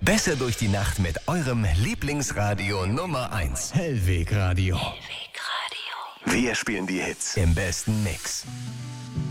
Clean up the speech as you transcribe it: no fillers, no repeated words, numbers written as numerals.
Besser durch die Nacht mit eurem Lieblingsradio Nummer 1. Hellweg Radio. Wir spielen die Hits im besten Mix.